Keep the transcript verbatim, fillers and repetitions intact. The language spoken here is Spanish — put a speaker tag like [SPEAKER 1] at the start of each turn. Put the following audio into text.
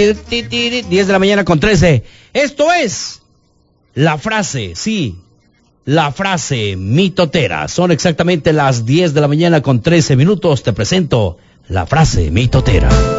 [SPEAKER 1] diez de la mañana con trece. Esto es la frase, sí, la frase mitotera. Son exactamente las diez de la mañana con trece minutos. Te presento la frase mitotera.